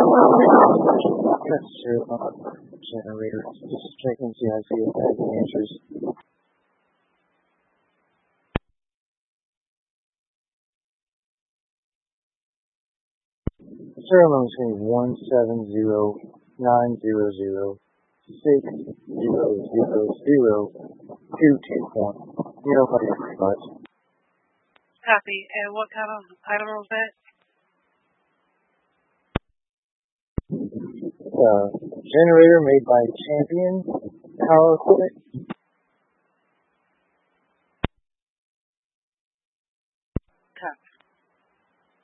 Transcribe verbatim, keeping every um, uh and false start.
That's true. Uh, generator. Just checking to see how I see if I have any answers. Serial number is going to be one seven zero nine zero zero six zero zero zero two two one. You know how to start. Copy. And what kind of item was that? Uh, generator made by Champion Power Equipment.